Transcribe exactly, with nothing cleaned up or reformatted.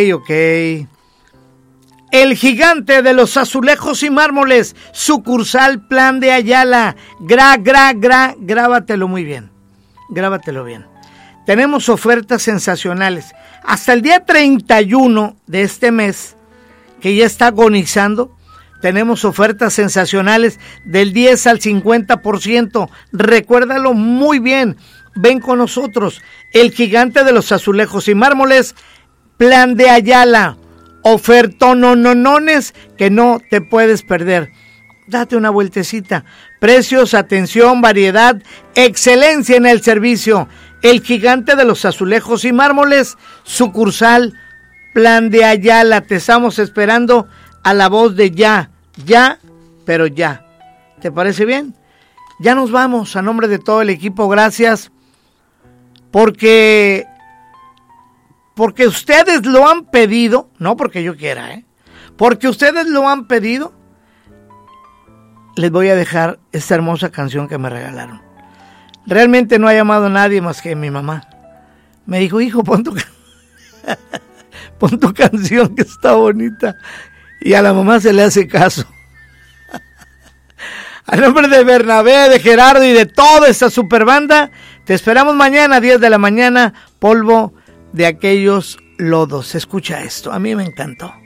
Ok. El Gigante de los Azulejos y Mármoles, sucursal Plan de Ayala. Gra, gra, gra, grábatelo muy bien. Grábatelo bien. Tenemos ofertas sensacionales. Hasta el día treinta y uno de este mes, que ya está agonizando, tenemos ofertas sensacionales del diez al cincuenta por ciento. Recuérdalo muy bien. Ven con nosotros. El Gigante de los Azulejos y Mármoles, Plan de Ayala. Ofertononones que no te puedes perder. Date una vueltecita. Precios, atención, variedad, excelencia en el servicio. El Gigante de los Azulejos y Mármoles, sucursal Plan de Ayala. Te estamos esperando a la voz de ya, ya, pero ya. ¿Te parece bien? Ya nos vamos. A nombre de todo el equipo, gracias. Porque... Porque ustedes lo han pedido, no porque yo quiera, ¿eh? Porque ustedes lo han pedido, les voy a dejar esta hermosa canción que me regalaron. Realmente no ha llamado nadie más que mi mamá. Me dijo, hijo, pon tu, pon tu canción que está bonita. Y a la mamá se le hace caso. A nombre de Bernabé, de Gerardo y de toda esta super banda, te esperamos mañana a diez de la mañana, polvo de aquellos lodos. Escucha esto, a mí me encantó.